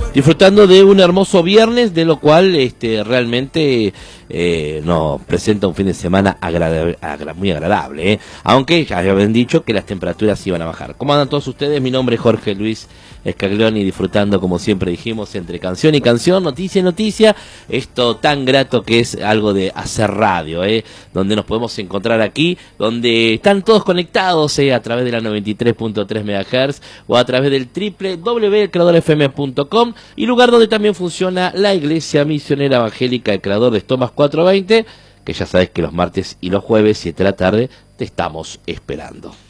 disfrutando de un hermoso viernes, de lo cual realmente nos presenta un fin de semana muy agradable, aunque ya habían dicho que las temperaturas iban a bajar. ¿Cómo andan todos ustedes? Mi nombre es Jorge Luis Scaglioni, disfrutando, como siempre dijimos, entre canción y canción, noticia y noticia, esto tan grato que es algo de hacer radio, donde nos podemos encontrar aquí, donde están todos conectados a través de la 93.3 MHz o a través del www.elcreadorfm.com, y lugar donde también funciona la Iglesia Misionera Evangélica El Creador de Thomas 420, que ya sabes que los martes y los jueves 7 de la tarde te estamos esperando.